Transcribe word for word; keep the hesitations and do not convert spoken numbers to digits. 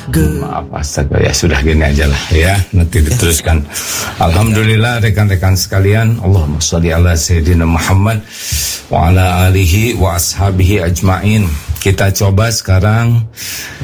Maaf, astaga, ya sudah gini aja lah ya, nanti diteruskan. Alhamdulillah rekan-rekan sekalian, Allahumma sholli ala Sayyidina Muhammad wa ala alihi wa ashabihi ajma'in. Kita coba sekarang